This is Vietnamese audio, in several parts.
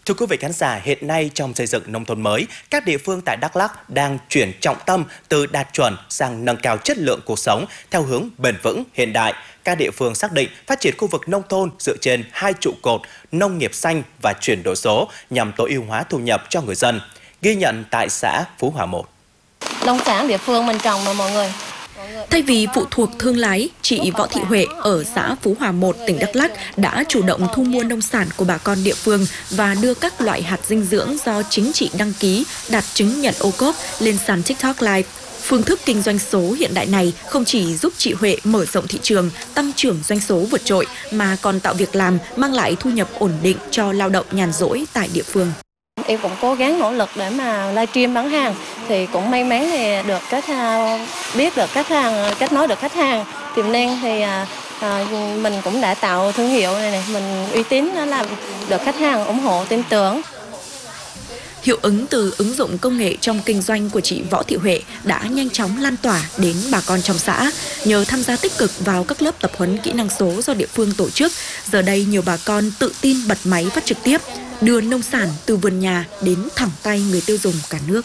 Thưa quý vị khán giả, hiện nay trong xây dựng nông thôn mới, các địa phương tại Đắk Lắk đang chuyển trọng tâm từ đạt chuẩn sang nâng cao chất lượng cuộc sống theo hướng bền vững, hiện đại. Các địa phương xác định phát triển khu vực nông thôn dựa trên hai trụ cột nông nghiệp xanh và chuyển đổi số nhằm tối ưu hóa thu nhập cho người dân. Ghi nhận tại xã Phú Hòa 1. Nông sản địa phương mình trồng mà mọi người. Thay vì phụ thuộc thương lái, chị Võ Thị Huệ ở xã Phú Hòa 1, tỉnh Đắk Lắk đã chủ động thu mua nông sản của bà con địa phương và đưa các loại hạt dinh dưỡng do chính chị đăng ký đạt chứng nhận OCOP lên sàn TikTok Live. Phương thức kinh doanh số hiện đại này không chỉ giúp chị Huệ mở rộng thị trường, tăng trưởng doanh số vượt trội mà còn tạo việc làm, mang lại thu nhập ổn định cho lao động nhàn rỗi tại địa phương. Em cũng cố gắng nỗ lực để mà livestream bán hàng, thì cũng may mắn thì được biết được khách hàng, kết nối được khách hàng tiềm năng, thì mình cũng đã tạo thương hiệu này, mình uy tín, nó làm được khách hàng ủng hộ tin tưởng. Hiệu ứng từ ứng dụng công nghệ trong kinh doanh của chị Võ Thị Huệ đã nhanh chóng lan tỏa đến bà con trong xã. Nhờ tham gia tích cực vào các lớp tập huấn kỹ năng số do địa phương tổ chức, giờ đây nhiều bà con tự tin bật máy phát trực tiếp, đưa nông sản từ vườn nhà đến thẳng tay người tiêu dùng cả nước.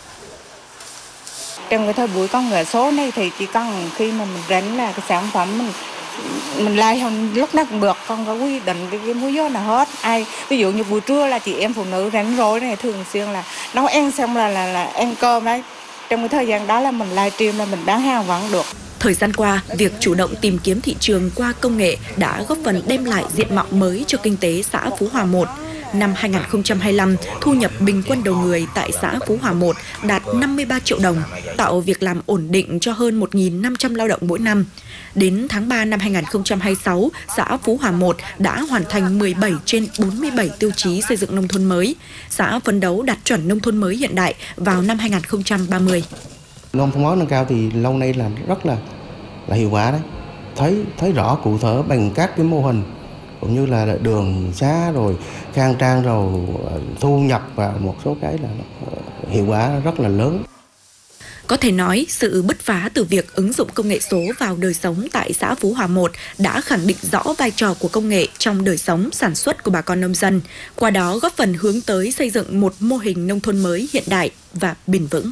Trong cái thời buổi công nghệ số này thì chỉ cần khi mà mình rảnh là cái sản phẩm mình like không lúc nào cũng được, không có quy định cái múi gió nào hết. Ví dụ như buổi trưa là chị em phụ nữ rảnh rỗi này thường xuyên là nấu ăn xong là ăn cơm đấy. Trong cái thời gian đó là mình livestream là mình bán hàng vẫn được. Thời gian qua, việc chủ động tìm kiếm thị trường qua công nghệ đã góp phần đem lại diện mạo mới cho kinh tế xã Phú Hòa 1. Năm 2025, thu nhập bình quân đầu người tại xã Phú Hòa 1 đạt 53 triệu đồng, tạo việc làm ổn định cho hơn 1.500 lao động mỗi năm. Đến tháng 3 năm 2026, xã Phú Hòa 1 đã hoàn thành 17 trên 47 tiêu chí xây dựng nông thôn mới. Xã phấn đấu đạt chuẩn nông thôn mới hiện đại vào năm 2030. Nông thôn mới nâng cao thì lâu nay là rất là hiệu quả đấy. Thấy rõ cụ thể bằng các cái mô hình cũng như là đường xá rồi khang trang rồi thu nhập và một số cái là hiệu quả rất là lớn. Có thể nói, sự bứt phá từ việc ứng dụng công nghệ số vào đời sống tại xã Phú Hòa 1 đã khẳng định rõ vai trò của công nghệ trong đời sống sản xuất của bà con nông dân, qua đó góp phần hướng tới xây dựng một mô hình nông thôn mới hiện đại và bền vững.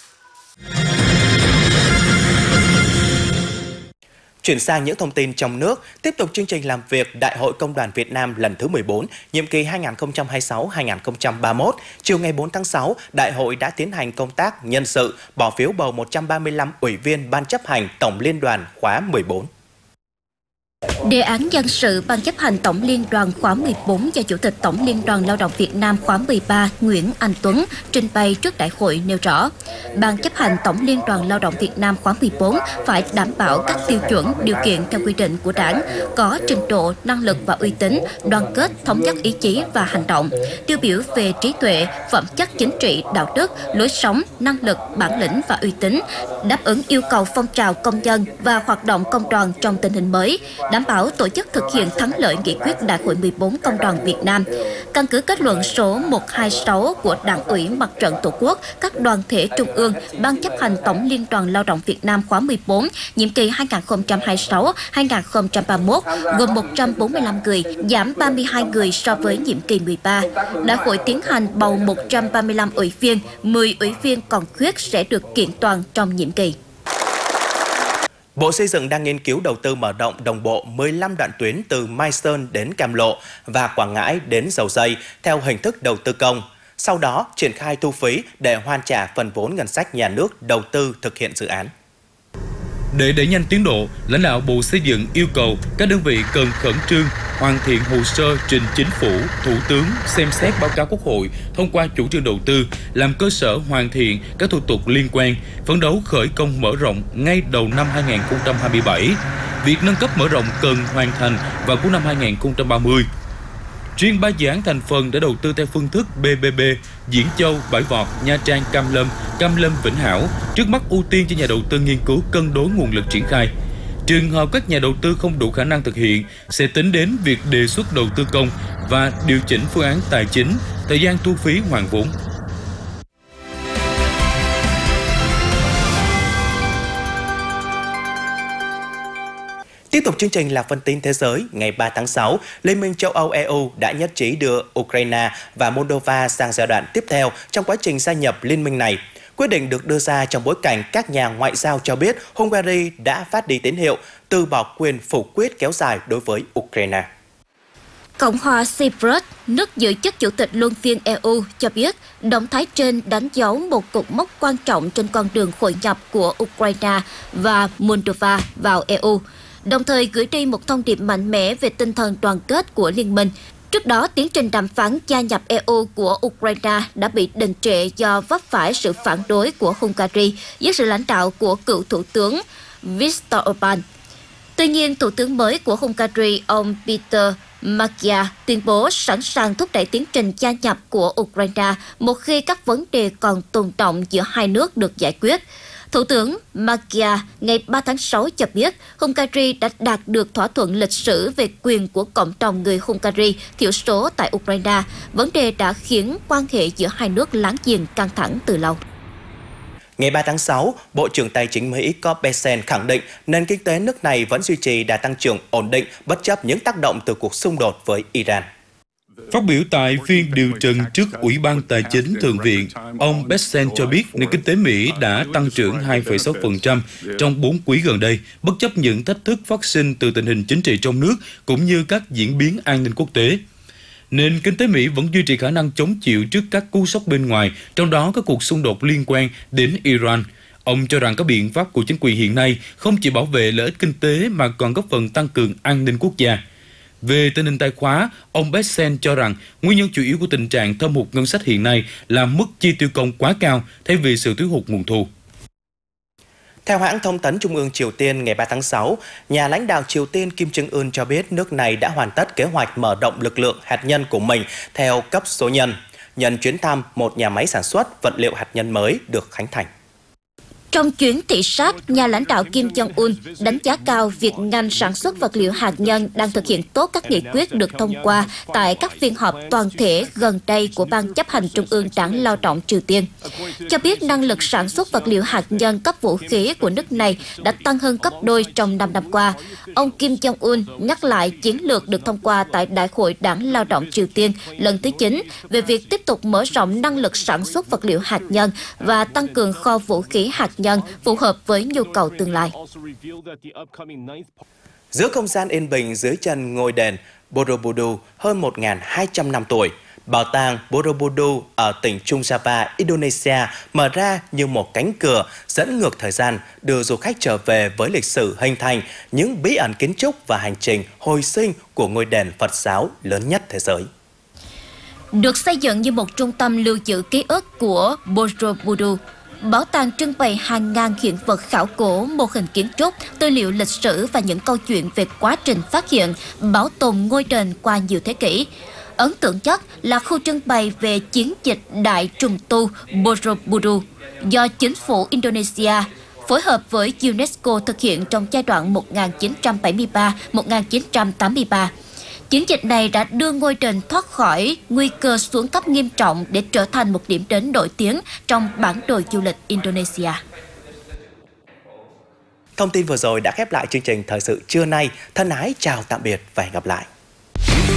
Chuyển sang những thông tin trong nước, tiếp tục chương trình làm việc Đại hội Công đoàn Việt Nam lần thứ 14, nhiệm kỳ 2026-2031. Chiều ngày 4 tháng 6, Đại hội đã tiến hành công tác nhân sự, bỏ phiếu bầu 135 ủy viên Ban chấp hành Tổng Liên đoàn khóa 14. Đề án nhân sự Ban chấp hành Tổng Liên đoàn khóa 14 do Chủ tịch Tổng Liên đoàn Lao động Việt Nam khóa 13 Nguyễn Anh Tuấn trình bày trước đại hội nêu rõ, Ban chấp hành Tổng Liên đoàn Lao động Việt Nam khóa 14 phải đảm bảo các tiêu chuẩn, điều kiện theo quy định của Đảng, có trình độ, năng lực và uy tín, đoàn kết, thống nhất ý chí và hành động, tiêu biểu về trí tuệ, phẩm chất chính trị, đạo đức, lối sống, năng lực, bản lĩnh và uy tín, đáp ứng yêu cầu phong trào công dân và hoạt động công đoàn trong tình hình mới, đảm bảo tổ chức thực hiện thắng lợi nghị quyết Đại hội 14 Công đoàn Việt Nam. Căn cứ kết luận số 126 của Đảng ủy Mặt trận Tổ quốc, các đoàn thể trung ương, Ban chấp hành Tổng Liên đoàn Lao động Việt Nam khóa 14, nhiệm kỳ 2026-2031, gồm 145 người, giảm 32 người so với nhiệm kỳ 13. Đại hội tiến hành bầu 135 ủy viên, 10 ủy viên còn khuyết sẽ được kiện toàn trong nhiệm kỳ. Bộ Xây dựng đang nghiên cứu đầu tư mở rộng đồng bộ 15 đoạn tuyến từ Mai Sơn đến Cam Lộ và Quảng Ngãi đến Dầu Giây theo hình thức đầu tư công. Sau đó, triển khai thu phí để hoàn trả phần vốn ngân sách nhà nước đầu tư thực hiện dự án. Để đẩy nhanh tiến độ, lãnh đạo Bộ Xây dựng yêu cầu các đơn vị cần khẩn trương hoàn thiện hồ sơ trình Chính phủ, Thủ tướng xem xét báo cáo Quốc hội thông qua chủ trương đầu tư, làm cơ sở hoàn thiện các thủ tục liên quan, phấn đấu khởi công mở rộng ngay đầu năm 2027. Việc nâng cấp mở rộng cần hoàn thành vào cuối năm 2030. Riêng 3 dự án thành phần đã đầu tư theo phương thức BBB, Diễn Châu, Bãi Vọt, Nha Trang, Cam Lâm, Vĩnh Hảo, trước mắt ưu tiên cho nhà đầu tư nghiên cứu cân đối nguồn lực triển khai. Trường hợp các nhà đầu tư không đủ khả năng thực hiện, sẽ tính đến việc đề xuất đầu tư công và điều chỉnh phương án tài chính, thời gian thu phí hoàn vốn. Tiếp Tiếp tục chương trình là phần tin thế giới. Ngày 3 tháng 6, Liên minh châu Âu EU đã nhất trí đưa Ukraine và Moldova sang giai đoạn tiếp theo trong quá trình gia nhập liên minh này. Quyết định được đưa ra trong bối cảnh các nhà ngoại giao cho biết Hungary đã phát đi tín hiệu từ bỏ quyền phủ quyết kéo dài đối với Ukraine. Cộng hòa Cyprus, nước giữ chức chủ tịch luân phiên EU, cho biết động thái trên đánh dấu một cột mốc quan trọng trên con đường hội nhập của Ukraine và Moldova vào EU, đồng thời gửi đi một thông điệp mạnh mẽ về tinh thần đoàn kết của liên minh. Trước đó, tiến trình đàm phán gia nhập EU của Ukraine đã bị đình trệ do vấp phải sự phản đối của Hungary dưới sự lãnh đạo của cựu thủ tướng Viktor Orbán. Tuy nhiên, thủ tướng mới của Hungary, ông Peter Magyar, tuyên bố sẵn sàng thúc đẩy tiến trình gia nhập của Ukraine một khi các vấn đề còn tồn đọng giữa hai nước được giải quyết. Thủ tướng Magyar ngày 3 tháng 6 cho biết Hungary đã đạt được thỏa thuận lịch sử về quyền của cộng đồng người Hungary thiểu số tại Ukraine, vấn đề đã khiến quan hệ giữa hai nước láng giềng căng thẳng từ lâu. Ngày 3 tháng 6, Bộ trưởng Tài chính Mỹ Scott Bessent khẳng định nền kinh tế nước này vẫn duy trì đà tăng trưởng ổn định bất chấp những tác động từ cuộc xung đột với Iran. Phát biểu tại phiên điều trần trước Ủy ban Tài chính Thượng viện, ông Bessent cho biết nền kinh tế Mỹ đã tăng trưởng 2,6% trong 4 quý gần đây, bất chấp những thách thức phát sinh từ tình hình chính trị trong nước cũng như các diễn biến an ninh quốc tế. Nền kinh tế Mỹ vẫn duy trì khả năng chống chịu trước các cú sốc bên ngoài, trong đó có cuộc xung đột liên quan đến Iran. Ông cho rằng các biện pháp của chính quyền hiện nay không chỉ bảo vệ lợi ích kinh tế mà còn góp phần tăng cường an ninh quốc gia. Về tình hình tài khóa, ông Bessent cho rằng nguyên nhân chủ yếu của tình trạng thâm hụt ngân sách hiện nay là mức chi tiêu công quá cao thay vì sự thiếu hụt nguồn thu. Theo hãng thông tấn Trung ương Triều Tiên ngày 3 tháng 6, nhà lãnh đạo Triều Tiên Kim Jong-un cho biết nước này đã hoàn tất kế hoạch mở rộng lực lượng hạt nhân của mình theo cấp số nhân, nhân chuyến thăm một nhà máy sản xuất vật liệu hạt nhân mới được khánh thành. Trong chuyến thị sát, nhà lãnh đạo Kim Jong-un đánh giá cao việc ngành sản xuất vật liệu hạt nhân đang thực hiện tốt các nghị quyết được thông qua tại các phiên họp toàn thể gần đây của Ban chấp hành Trung ương Đảng Lao động Triều Tiên. Cho biết năng lực sản xuất vật liệu hạt nhân cấp vũ khí của nước này đã tăng hơn gấp đôi trong 5 năm qua. Ông Kim Jong-un nhắc lại chiến lược được thông qua tại Đại hội Đảng Lao động Triều Tiên lần thứ 9 về việc tiếp tục mở rộng năng lực sản xuất vật liệu hạt nhân và tăng cường kho vũ khí hạt nhân phù hợp với nhu cầu tương lai. Giữa không gian yên bình dưới chân ngôi đền Borobudur hơn 1.200 năm tuổi, bảo tàng Borobudur ở tỉnh Trung Java, Indonesia mở ra như một cánh cửa dẫn ngược thời gian, đưa du khách trở về với lịch sử hình thành, những bí ẩn kiến trúc và hành trình hồi sinh của ngôi đền Phật giáo lớn nhất thế giới. Được xây dựng như một trung tâm lưu giữ ký ức của Borobudur, bảo tàng trưng bày hàng ngàn hiện vật khảo cổ, mô hình kiến trúc, tư liệu lịch sử và những câu chuyện về quá trình phát hiện, bảo tồn ngôi đền qua nhiều thế kỷ. Ấn tượng nhất là khu trưng bày về chiến dịch Đại trùng tu Borobudur do chính phủ Indonesia phối hợp với UNESCO thực hiện trong giai đoạn 1973-1983. Chiến dịch này đã đưa ngôi đền thoát khỏi nguy cơ xuống cấp nghiêm trọng để trở thành một điểm đến nổi tiếng trong bản đồ du lịch Indonesia. Thông tin vừa rồi đã khép lại chương trình Thời sự trưa nay. Thân ái chào tạm biệt và hẹn gặp lại.